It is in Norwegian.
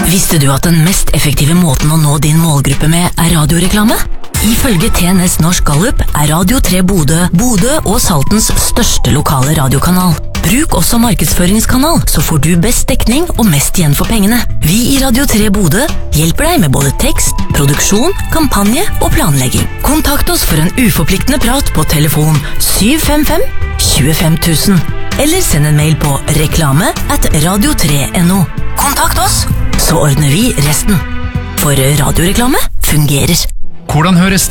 Visste du at den mest effektive måten å nå din målgruppe med radioreklame? Ifølge TNS Norsk Gallup Radio 3 Bodø og Saltens største lokale radiokanal. Bruk også markedsføringskanal, så får du best dekning og mest igjen for pengene. Vi i Radio 3 Bodø hjelper deg med både tekst, produksjon, kampanje og planlegging. Kontakt oss for en uforpliktende prat på telefon 755 25 000, eller send en mail på reklame@radio3.no. Kontakt oss, så ordner vi resten. For radioreklame fungerer. Hvordan høres